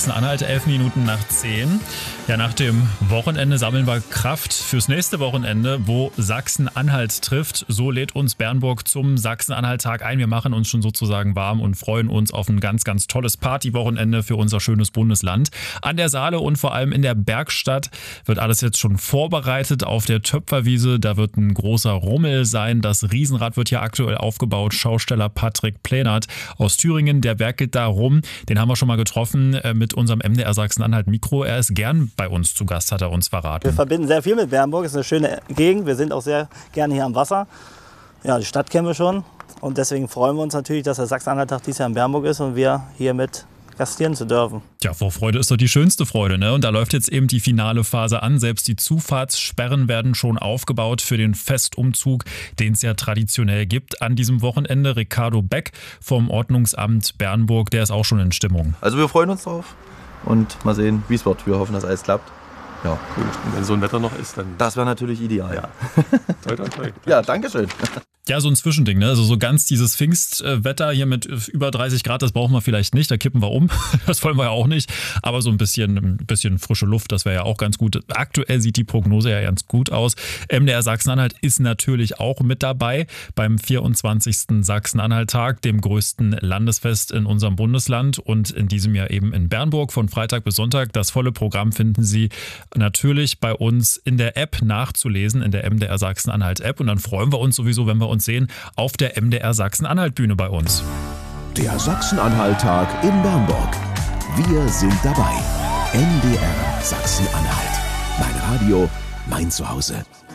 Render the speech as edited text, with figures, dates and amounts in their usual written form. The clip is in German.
Sachsen-Anhalt, 11 Minuten nach 10. Ja, nach dem Wochenende sammeln wir Kraft fürs nächste Wochenende, wo Sachsen-Anhalt trifft. So lädt uns Bernburg zum Sachsen-Anhalt-Tag ein. Wir machen uns schon sozusagen warm und freuen uns auf ein ganz, ganz tolles Partywochenende für unser schönes Bundesland. An der Saale und vor allem in der Bergstadt wird alles jetzt schon vorbereitet auf der Töpferwiese. Da wird ein großer Rummel sein. Das Riesenrad wird hier aktuell aufgebaut. Schausteller Patrick Plänert aus Thüringen, der werkelt da rum. Den haben wir schon mal getroffen mit unserem MDR Sachsen-Anhalt Mikro. Er ist gern bei uns zu Gast, hat er uns verraten. Wir verbinden sehr viel mit Bernburg. Es ist eine schöne Gegend. Wir sind auch sehr gerne hier am Wasser. Ja, die Stadt kennen wir schon. Und deswegen freuen wir uns natürlich, dass der Sachsen-Anhalt-Tag dieses Jahr in Bernburg ist und wir hier mit gastieren zu dürfen. Ja, Vorfreude ist doch die schönste Freude, ne? Und da läuft jetzt eben die finale Phase an. Selbst die Zufahrtssperren werden schon aufgebaut für den Festumzug, den es ja traditionell gibt an diesem Wochenende. Ricardo Beck vom Ordnungsamt Bernburg, der ist auch schon in Stimmung. Also wir freuen uns drauf und mal sehen, wie es wird. Wir hoffen, dass alles klappt. Ja, cool. Und wenn so ein Wetter noch ist, dann... Das wäre natürlich ideal. Ja. Toi, toi, toi. Ja, danke schön. Ja, so ein Zwischending, ne? Also so ganz dieses Pfingstwetter hier mit über 30 Grad, das brauchen wir vielleicht nicht, da kippen wir um. Das wollen wir ja auch nicht. Aber so ein bisschen frische Luft, das wäre ja auch ganz gut. Aktuell sieht die Prognose ja ganz gut aus. MDR Sachsen-Anhalt ist natürlich auch mit dabei beim 24. Sachsen-Anhalt-Tag, dem größten Landesfest in unserem Bundesland und in diesem Jahr eben in Bernburg von Freitag bis Sonntag. Das volle Programm finden Sie natürlich bei uns in der App nachzulesen, in der MDR Sachsen-Anhalt-App. Und dann freuen wir uns sowieso, wenn wir uns sehen auf der MDR Sachsen-Anhalt-Bühne bei uns. Der Sachsen-Anhalt-Tag in Bernburg. Wir sind dabei. MDR Sachsen-Anhalt. Mein Radio, mein Zuhause.